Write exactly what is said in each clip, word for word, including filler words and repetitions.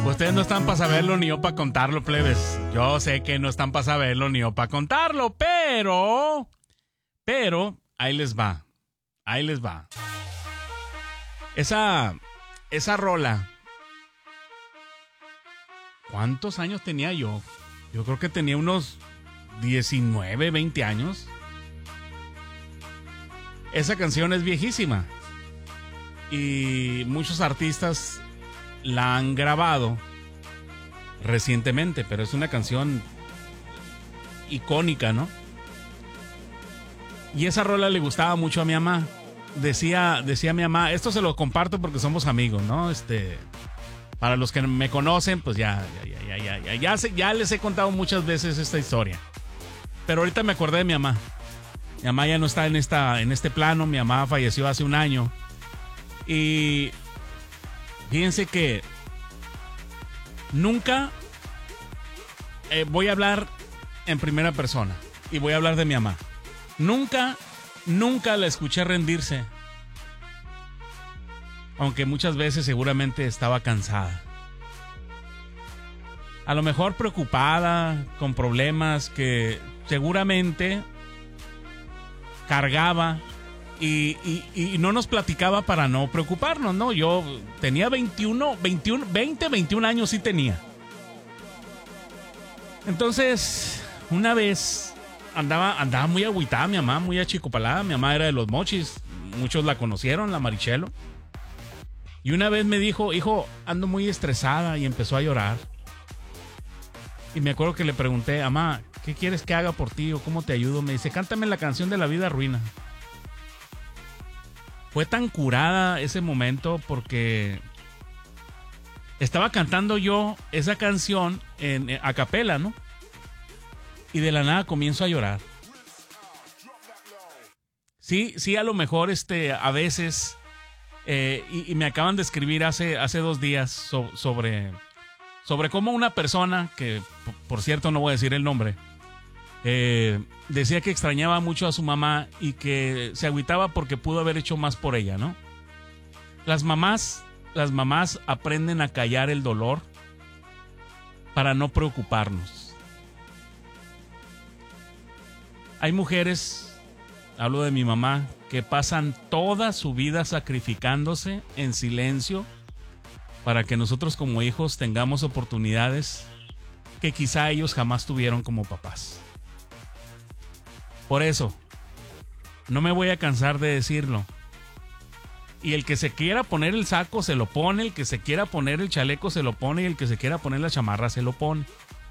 Ustedes no están para saberlo ni yo para contarlo, plebes. Yo sé que no están para saberlo ni yo para contarlo, pero... Pero, ahí les va. Ahí les va. Esa... Esa rola... ¿Cuántos años tenía yo? Yo creo que tenía unos diecinueve, veinte años. Esa canción es viejísima. Y muchos artistas la han grabado recientemente, pero es una canción icónica, ¿no? Y esa rola le gustaba mucho a mi mamá. Decía, decía mi mamá, esto se lo comparto porque somos amigos, ¿no? Este, para los que me conocen, pues ya, ya, ya, ya, ya, ya, ya, ya les he contado muchas veces esta historia. Pero ahorita me acordé de mi mamá. Mi mamá ya no está en esta, en este plano. Mi mamá falleció hace un año. Y fíjense que nunca eh, voy a hablar en primera persona. Y voy a hablar de mi mamá. Nunca, nunca la escuché rendirse. Aunque muchas veces seguramente estaba cansada. A lo mejor preocupada, con problemas que seguramente cargaba. Y, y, y no nos platicaba para no preocuparnos, ¿no? Yo tenía veintiuno, veintiuno, veinte, veintiún años sí tenía. Entonces, una vez andaba, andaba muy agüitada mi mamá, muy achicopalada. Mi mamá era de Los Mochis, muchos la conocieron, la Marichelo. Y una vez me dijo, hijo, ando muy estresada, y empezó a llorar. Y me acuerdo que le pregunté, mamá, ¿qué quieres que haga por ti o cómo te ayudo? Me dice, cántame la canción de La Vida Ruina. Fue tan curada ese momento porque estaba cantando yo esa canción en, en a capela, ¿no? Y de la nada comienzo a llorar. Sí, sí, a lo mejor este, a veces, eh, y, y me acaban de escribir hace, hace dos días so, sobre, sobre cómo una persona, que por cierto no voy a decir el nombre, Eh, decía que extrañaba mucho a su mamá y que se agüitaba porque pudo haber hecho más por ella, ¿no? Las mamás, las mamás aprenden a callar el dolor para no preocuparnos. Hay mujeres, hablo de mi mamá, que pasan toda su vida sacrificándose en silencio para que nosotros como hijos tengamos oportunidades que quizá ellos jamás tuvieron como papás. Por eso, no me voy a cansar de decirlo. Y el que se quiera poner el saco se lo pone, el que se quiera poner el chaleco se lo pone y el que se quiera poner la chamarra se lo pone.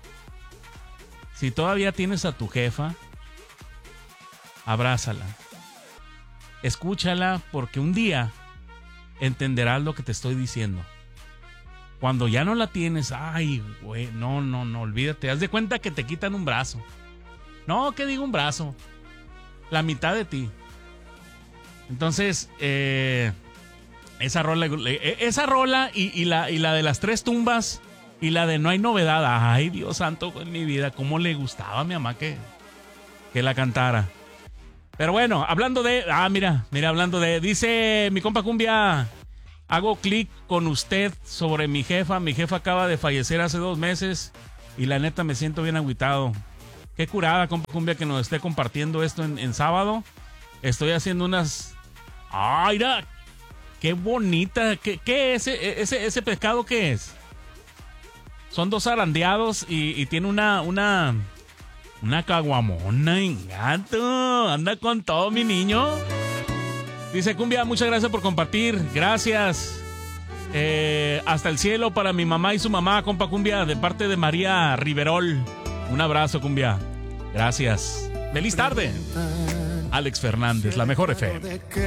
Si todavía tienes a tu jefa, abrázala. Escúchala porque un día entenderás lo que te estoy diciendo. Cuando ya no la tienes, ay, güey, no, no, no, olvídate. Haz de cuenta que te quitan un brazo. No, ¿qué digo un brazo? La mitad de ti. Entonces, eh, esa rola, esa rola y, y, la, y la de las tres tumbas y la de No hay novedad. Ay, Dios santo, en mi vida, cómo le gustaba a mi mamá que, que la cantara. Pero bueno, hablando de... Ah, mira, mira, hablando de... Dice mi compa Cumbia, hago clic con usted sobre mi jefa. Mi jefa acaba de fallecer hace dos meses y la neta me siento bien agüitado. Qué curada, compa Cumbia, que nos esté compartiendo esto en, en sábado. Estoy haciendo unas... ¡Ay, mira! ¡Qué bonita! ¿Qué, qué es ese, ese, ese pescado? ¿Qué es? Son dos zarandeados y, y tiene una... Una, una caguamona en gato. Anda con todo, mi niño. Dice Cumbia, muchas gracias por compartir. Gracias. Eh, hasta el cielo para mi mamá y su mamá, compa Cumbia, de parte de María Riverol. Un abrazo, Cumbia. Gracias. Feliz tarde. Alex Fernández, la mejor F M.